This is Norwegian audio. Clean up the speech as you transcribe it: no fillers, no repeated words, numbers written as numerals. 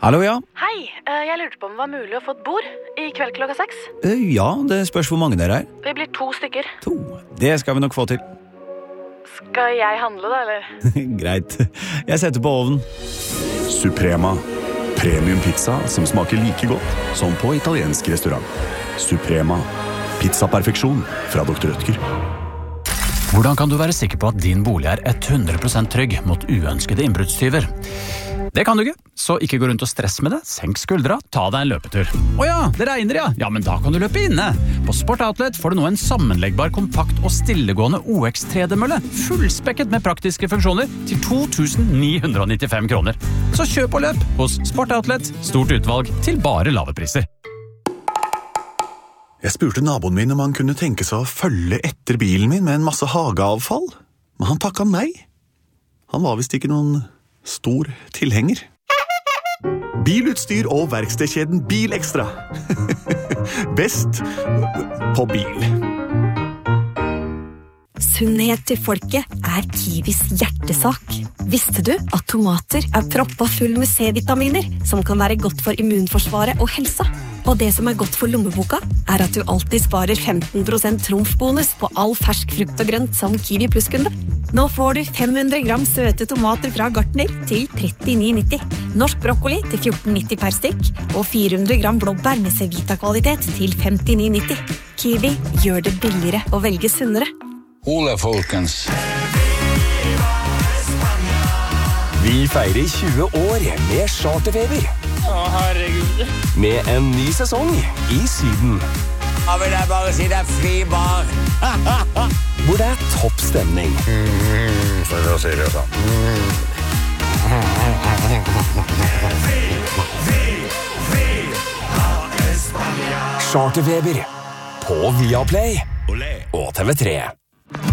Hallo, ja? Hei, jeg lurte på om det var mulig å få et bord I kveld klokka 6. Ja, det spørs hvor mange dere Vi blir 2 stykker. 2. Det skal vi nok få til. Skal jeg handle da, eller? Greit. Jeg setter på ovnen. Suprema. Premium pizza som smaker like godt som på italiensk restaurant. Suprema. Pizza-perfeksjon fra Dr. Rødtger. Hvordan kan du være sikker på at din bolig 100% trygg mot uønskede innbruddstyver? Det kan du ikke, så ikke gå rundt og stress med det. Senk skuldra, ta deg en løpetur. Åja, det regner ja! Ja, men da kan du løpe inne. På Sport Outlet får du nå en sammenleggbar, kompakt og stillegående OX3D-mølle. Fullspekket med praktiske funksjoner til 2.995 kroner. Så kjøp og løp hos Sport Outlet. Stort utvalg til bare lave priser. Jeg spurte naboen min om han kunne tenke seg å følge etter bilen min med en masse hageavfall, men han takket nei. Han var vist ikke noen stor tilhenger. Bilutstyr og verkstedkjeden Bilekstra. Best på bil. Sunnhet til folket Kiwis hjertesak. Visste du at tomater proppa full med C-vitaminer, som kan være godt for immunforsvaret og helsa? Og det som godt for lommeboka, at du alltid sparer 15% trumfbonus på all fersk frukt og grønt som Kiwi Plus-kunde. Nå får du 500 gram søte tomater fra Gartner til 39,90. Norsk brokkoli til 14,90 per stykk, og 400 gram blåbær med C-vita-kvalitet til 59,90. Kiwi gjør det billigere å velge sunnere. Ole, folkens. Vi feirer 20 år med Charterfeber. Å, herregud. Med en ny sesong I Syden. Da vil jeg bare si det fri bar. Hvor det topp stemning. For å si det sånn. Charterfeber på Viaplay og TV3.